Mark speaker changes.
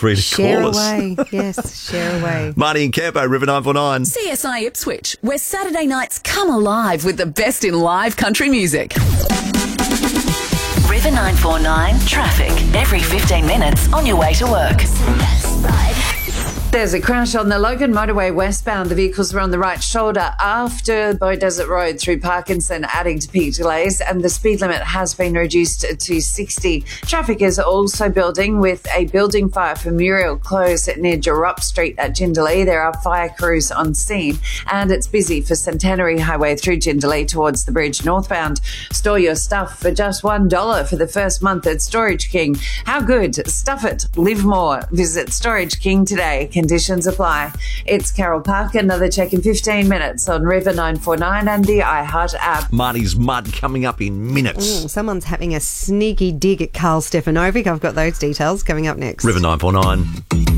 Speaker 1: free to
Speaker 2: Share
Speaker 1: call
Speaker 2: away.
Speaker 1: us.
Speaker 2: Yes, share away.
Speaker 1: Marty and Campo, River 949.
Speaker 3: CSI Ipswich, where Saturday nights come alive with the best in live country music.
Speaker 4: River 949 traffic every 15 minutes on your way to work.
Speaker 5: There's a crash on the Logan motorway westbound. The vehicles were on the right shoulder after Bow Desert Road through Parkinson, adding to peak delays, and the speed limit has been reduced to 60. Traffic is also building with a building fire for Muriel Close near Jerup Street at Jindalee. There are fire crews on scene, and it's busy for Centenary Highway through Jindalee towards the bridge northbound. Store your stuff for just $1 for the first month at Storage King. How good? Stuff it. Live more. Visit Storage King today. Conditions apply. It's Carol Park. Another check in 15 minutes on River 949 and the iHeart app.
Speaker 1: Marty's Mud coming up in minutes.
Speaker 2: Someone's having a sneaky dig at Carl Stefanovic. I've got those details coming up next.
Speaker 1: River 949.